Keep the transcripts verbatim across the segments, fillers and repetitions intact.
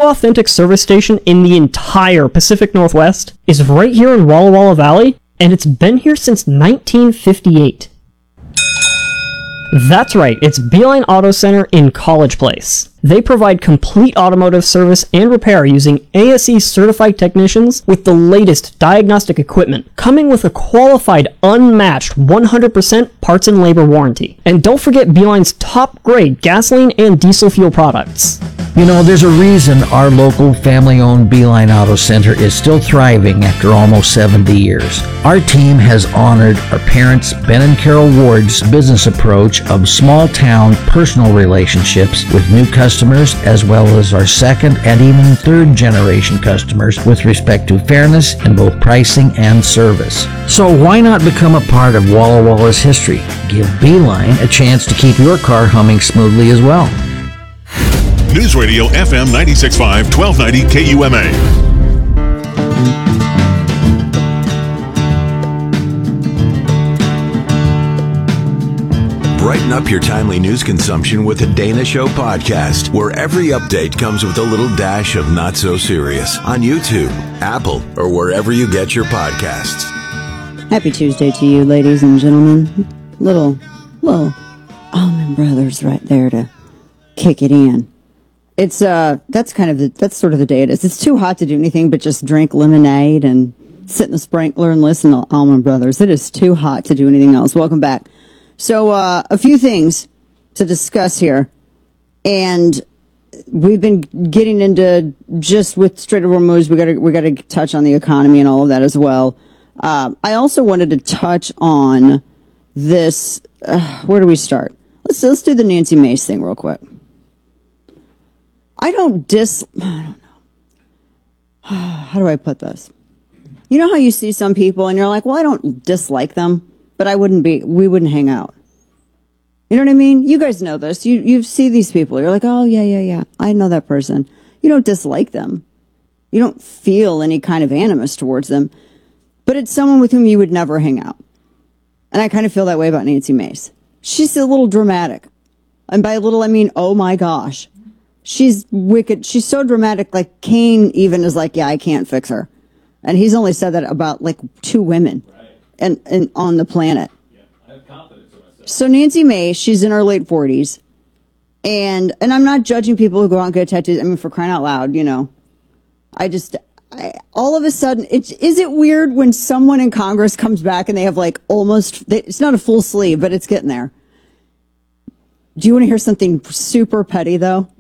authentic service station in the entire Pacific Northwest is right here in Walla Walla Valley, and it's been here since nineteen fifty-eight. That's right, it's Beeline Auto Center in College Place. They provide complete automotive service and repair using A S E certified technicians with the latest diagnostic equipment, coming with a qualified, unmatched one hundred percent parts and labor warranty. And don't forget Beeline's top grade gasoline and diesel fuel products. You know, there's a reason our local family-owned Beeline Auto Center is still thriving after almost seventy years. Our team has honored our parents, Ben and Carol Ward's business approach of small-town personal relationships with new customers, as well as our second and even third-generation customers with respect to fairness in both pricing and service. So why not become a part of Walla Walla's history? Give Beeline a chance to keep your car humming smoothly as well. News Radio F M ninety-six point five, twelve ninety K U M A. Brighten up your timely news consumption with the Dana Show podcast, where every update comes with a little dash of not so serious on YouTube, Apple, or wherever you get your podcasts. Happy Tuesday to you, ladies and gentlemen. Little, little Allman Brothers right there to kick it in. It's, uh, that's kind of the, that's sort of the day it is. It's too hot to do anything but just drink lemonade and sit in the sprinkler and listen to Allman Brothers. It is too hot to do anything else. Welcome back. So, uh, a few things to discuss here. And we've been getting into just with straight over moves. We gotta, we gotta touch on the economy and all of that as well. Uh, I also wanted to touch on this, uh, where do we start? Let's, let's do the Nancy Mace thing real quick. I don't dis, I don't know. How do I put this? You know how you see some people and you're like, well, I don't dislike them, but I wouldn't be, we wouldn't hang out. You know what I mean? You guys know this. You, you see these people. You're like, oh, yeah, yeah, yeah. I know that person. You don't dislike them. You don't feel any kind of animus towards them, but it's someone with whom you would never hang out. And I kind of feel that way about Nancy Mace. She's a little dramatic. And by a little, I mean, oh my gosh. She's wicked. She's so dramatic. Like Kane even is like, yeah, I can't fix her. And he's only said that about like two women right. and, and on the planet. Yeah, I have confidence in myself. So Nancy Mace, she's in her late forties. And, and I'm not judging people who go out and get tattoos. I mean, for crying out loud, you know, I just, I, all of a sudden, it's, is it weird when someone in Congress comes back and they have like almost, they, it's not a full sleeve, but it's getting there. Do you want to hear something super petty though?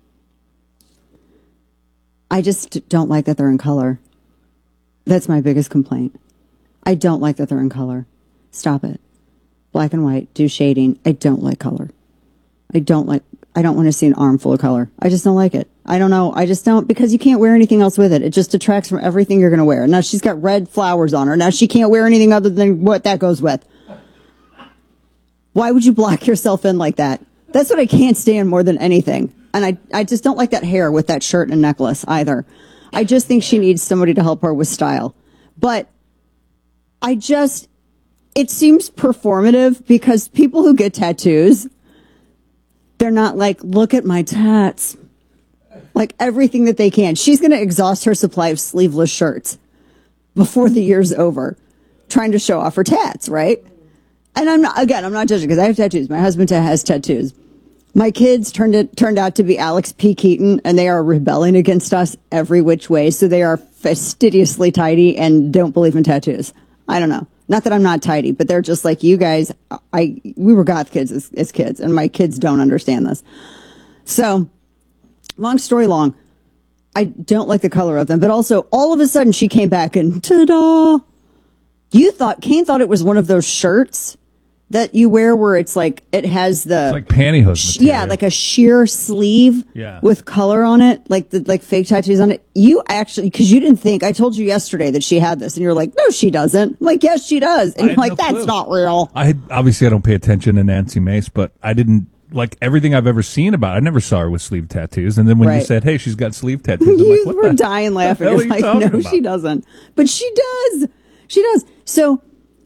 I just don't like that they're in color. That's my biggest complaint. I don't like that they're in color. Stop it. Black and white, do shading. I don't like color. I don't like, I don't want to see an arm full of color. I just don't like it. I don't know. I just don't, because you can't wear anything else with it. It just detracts from everything you're going to wear. Now she's got red flowers on her. Now she can't wear anything other than what that goes with. Why would you block yourself in like that? That's what I can't stand more than anything. And I, I just don't like that hair with that shirt and necklace either. I just think she needs somebody to help her with style. But I just, it seems performative because people who get tattoos, they're not like, look at my tats. Like everything that they can. She's going to exhaust her supply of sleeveless shirts before the year's over, trying to show off her tats, right? And I'm not, again, I'm not judging because I have tattoos. My husband has tattoos. My kids turned it turned out to be Alex P. Keaton, and they are rebelling against us every which way. So they are fastidiously tidy and don't believe in tattoos. I don't know. Not that I'm not tidy, but they're just like you guys. I we were goth kids as, as kids, and my kids don't understand this. So, long story long, I don't like the color of them. But also, all of a sudden, she came back and ta-da! You thought Kane thought it was one of those shirts that you wear where it's like it has the it's like pantyhose material. Yeah, like a sheer sleeve yeah. with color on it, like the like fake tattoos on it. You actually, because you didn't think, I told you yesterday that she had this, and you're like, no, she doesn't. I'm like, yes, she does, and you're like, no that's clue. Not real. I had, obviously I don't pay attention to Nancy Mace, but I didn't like everything I've ever seen about. I never saw her with sleeve tattoos, and then when right. you said, hey, she's got sleeve tattoos, I'm you like, what were the dying laughing. You're like, no, about? She doesn't, but she does. She does. So.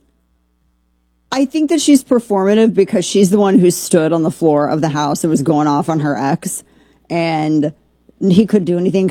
I think that she's performative because she's the one who stood on the floor of the house and was going off on her ex, and he couldn't do anything